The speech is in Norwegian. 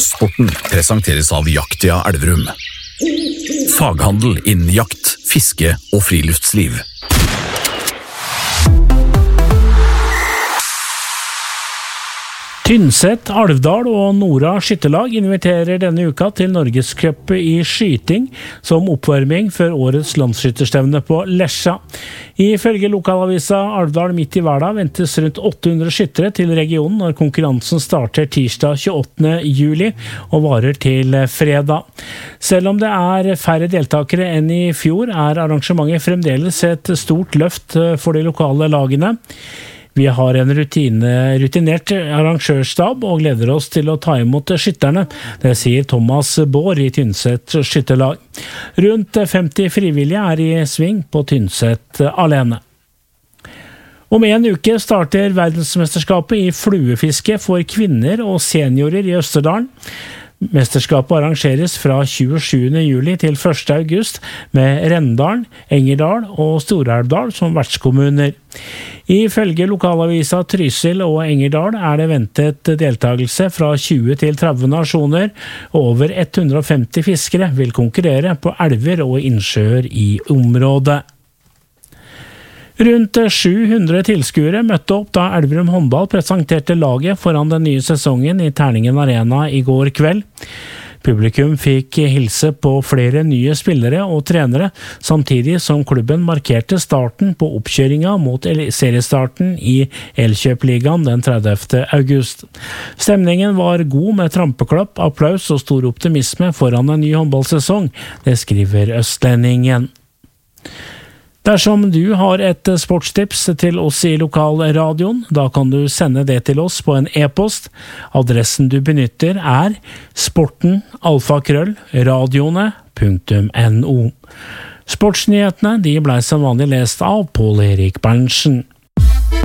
Sporten presenteres av Jaktia Elverum. Faghandel innen jakt, fiske og friluftsliv. Tynset, Alvdal og Nora skyttelag inviterer denne uka til Norgescup i skyting som oppvarming før årets landsskytterstevne på Lesja. Ifølge lokalavisa Alvdal midt i hverdag ventes rundt 800 skyttere til regionen når konkurransen starter tirsdag 28. juli og varer til fredag. Selv om det er færre deltakere enn i fjor, er arrangementet fremdeles et stort løft for de lokale lagene. Vi har en rutinert arrangørstab og gleder oss til å ta imot skytterne, det sier Thomas Baar i Tynset skytterlag. Rundt 50 frivillige er i sving på Tynset alene. Om en uke starter verdensmesterskapet i fluefiske for kvinner og seniorer i Østerdalen. Mesterskapet arrangeres fra 27. juli til 1. august med Rendalen, Engerdal og Stor-Elvdal som vertskommuner. Ifølge lokalavisa Trysil og Engerdal er det ventet deltagelse fra 20 til 30 nasjoner, og over 150 fiskere vil konkurrere på elver og innsjøer i området. Rundt 700 tilskuere møtte opp da Elverum håndball presenterte laget foran den nye sesongen i Terningen Arena i går kveld. Publikum fikk hilse på flere nye spillere og trenere, samtidig som klubben markerte starten på oppkjøringa mot seriestarten i Elkjøp-ligaen den 30. august. Stemningen var god med trampeklapp, applaus og stor optimisme foran en ny håndballsesong, det skriver Østlendingen. Dersom du har et sportstips til oss i lokalradioen, da kan du sende det til oss på en e-post. Adressen du benytter er sporten@radioene.no. Sportsnyhetene de ble som vanlig lest av Pål Erik Berntsen.